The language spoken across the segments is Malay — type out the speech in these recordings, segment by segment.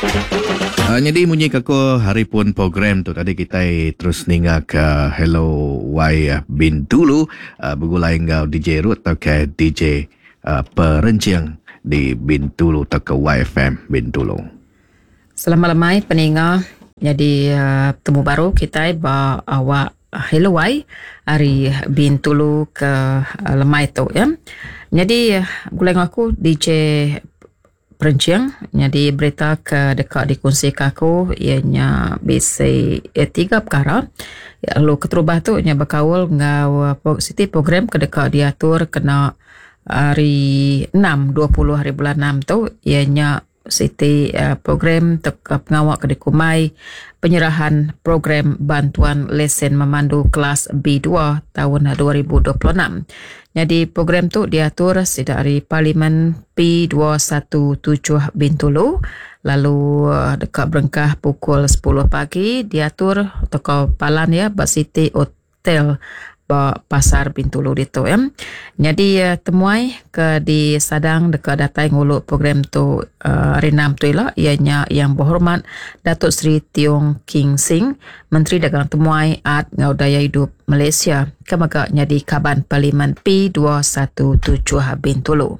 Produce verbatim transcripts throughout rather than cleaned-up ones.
Uh, jadi munyi kako hari pun program tu tadi kita terus ninga ke Hello Wai Bintulu uh, begulai ngau D J Ruth atau ke D J uh, Perenciang di Bintulu atau ke Y F M Bintulu. Selamat lemai peninga. Jadi uh, temu baru kita ba awak Hello Wai hari Bintulu ke uh, lemai tu ya. Jadi uh, gulai aku D J Perenciang, jadi berita ke dekat dikongsikan aku ianya bisi eh, tiga perkara. Ya, lalu keterubah tu ianya berkawal ngau siti program ke dekat diatur kena hari enam dua puluh hari bulan enam tu ianya siti uh, program tek pengawak ke dikumai penyerahan program bantuan lesen memandu kelas B dua tahun dua ribu dua puluh enam. Jadi program tu diatur dari Parlimen P dua satu tujuh Bintulu, lalu uh, dekat Berengkah pukul sepuluh pagi diatur toko palan ya Bak City Hotel ba Pasar Bintulu itu ya. Jadi uh, temuai ke di Sadang dekat datai nguluk program tu uh, hari enam tu ialah ianya yang berhormat Datuk Seri Tiong King Sing, Menteri Dagang Temuai Art ngau Daya Hidup Malaysia, kemagaknya di Kaban Parlimen P dua satu tujuh Bintulu.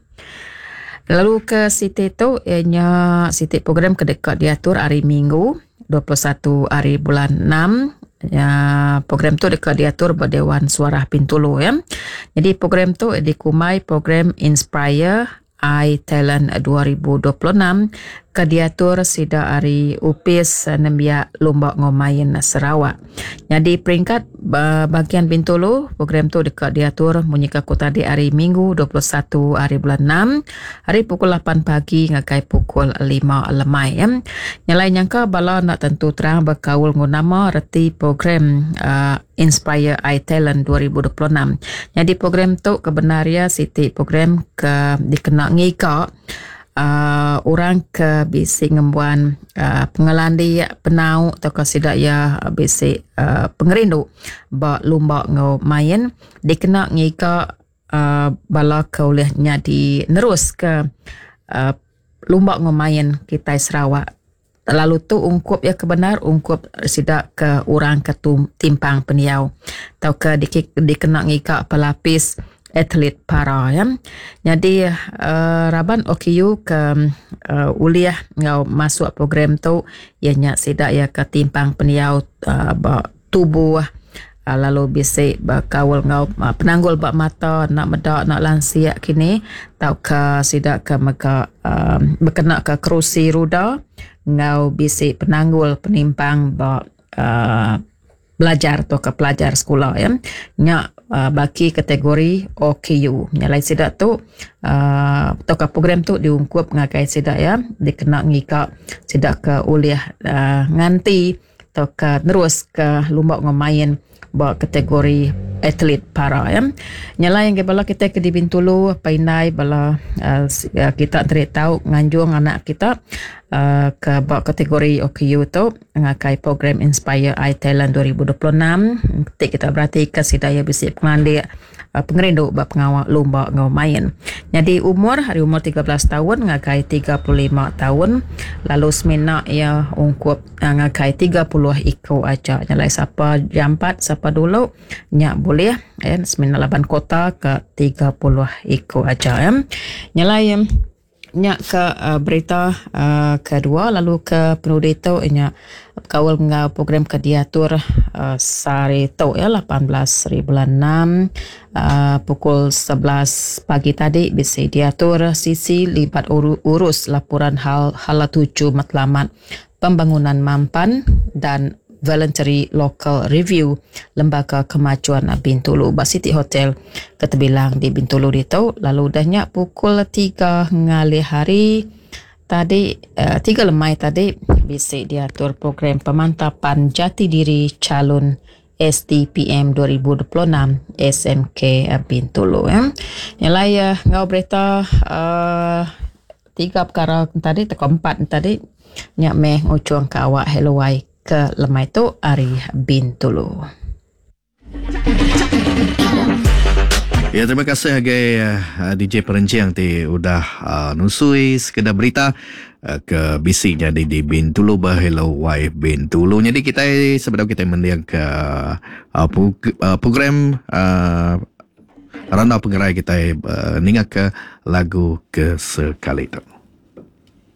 Lalu ke siti tu ianya siti program ke dekat diatur hari Minggu dua puluh satu hari bulan enam. Ya, program tu dekat diatur berdewan suara Bintulu ya. Jadi program tu dikumai program Inspire I Talent dua ribu dua puluh enam ke diatur sida hari Upis Nembia Lombok Ngomain Sarawak. Jadi peringkat bagian Bintulu program tu dekat diatur munyika kota di hari Minggu dua puluh satu hari bulan enam hari pukul lapan pagi ngakai pukul lima lemai ya. Nyalai nyangka bala nak tentu terang berkaul ngunama reti program uh, Inspire I Talent dua ribu dua puluh enam. Jadi program tu kebenaria siti program ke dikena ngika uh, orang ke bisi ngembuan uh, pengelandi penau atau kasidak ya bisi uh, pengerindu ba lumba ngau main dikena ngika uh, bala kaulihnya di nerus ke uh, lumba ngau main kita Sarawak. Lalu tu ungkup ya kebenar ungkup sidak ke orang ke timpang peniau atau ke dikena ngika pelapis atlet para ya. Jadi uh, Raban O K U ke uh, uliah ngau masuk program tu ianya sidak ya ke timpang peniau uh, tubuh uh, lalu bisa berkawal ngau uh, penanggul bak mata nak medak nak lansia kini tau ke sidak ke mereka uh, berkena ke kerusi roda ngau bisa penanggul penimpang bak uh, belajar atau ke pelajar sekolah ya. Nya uh, bagi kategori O K U. Nyalai sidak tu uh, atau ke program tu diungkup ngakai sidak ya dikena ngika sidak ke uliah uh, nganti atau ke terus ke lumba ngomain ba kategori atlet para ya. Nyalai yang bala kita ke di Bintulu painai bala uh, kita teri tahu nganjung anak kita uh, ke ba kategori O K U tu ngakai program Inspire I Talent dua ribu dua puluh enam. Kita berarti ke sidaya bisi pengandi uh, pengerindu ba pengawal lumba ngau main. Jadi umur hari umur tiga belas tahun ngakai tiga puluh lima tahun, lalu semena ya ungkup uh, ngakai tiga puluh iko aja. Nyalai siapa jampat siapa dulu nyak boleh ya semena laban kota ke tiga puluh iko aja ya. Nyalai nyak ke uh, berita uh, kedua lalu ke penudi tu nyak kawal ngau program ke diatur uh, sari tu ya lapan belas hari bulan enam uh, pukul sebelas pagi tadi bisa diatur sisi libat uru, urus laporan hal hala tuju matlamat pembangunan mampan dan voluntary local review Lembaga Kemajuan Bintulu Bak City Hotel ketebilang di Bintulu itu. Lalu dahnya pukul tiga ngali hari tadi uh, tiga lemai tadi bisa diatur program pemantapan jati diri calon S T P M dua ribu dua puluh enam S M K Bintulu ya. Nyalai ya ngau berita uh, tiga perkara tadi atau empat tadi nyak meh ucuang ke awak Hello Wai ke lemai tu hari Bintulu. Ya, terima kasih sebagai uh, D J Perenciang ti udah uh, nusui sekedar berita uh, ke bisinya di di Bintulu bah Hello Why Bintulu. Jadi kita sebenarnya kita mendiang ke uh, pug- uh, program uh, Randa Pengerai kita uh, ningak ke lagu ke sekali tu.